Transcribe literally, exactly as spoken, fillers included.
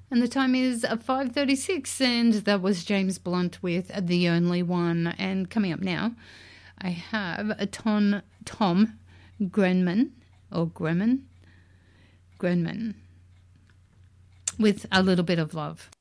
And the time is five thirty-six, and that was James Blunt with The Only One. And coming up now, I have a ton, Tom Grenman, or Grenman, Grenman, with A Little Bit of Love.